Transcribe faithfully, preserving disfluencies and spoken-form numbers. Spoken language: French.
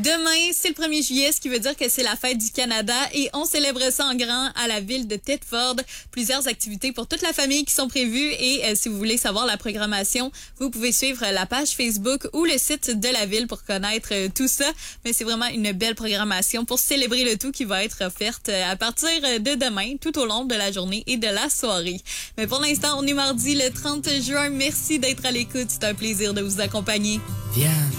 Demain, c'est le premier juillet, ce qui veut dire que c'est la fête du Canada et on célèbre ça en grand à la ville de Thetford. Plusieurs activités pour toute la famille qui sont prévues et euh, si vous voulez savoir la programmation, vous pouvez suivre la page Facebook ou le site de la ville pour connaître euh, tout ça. Mais c'est vraiment une belle programmation pour célébrer le tout qui va être offerte euh, à partir de demain, tout au long de la journée et de la soirée. Mais pour l'instant, on est mardi le trente juin. Merci d'être à l'écoute. C'est un plaisir de vous accompagner. Viens.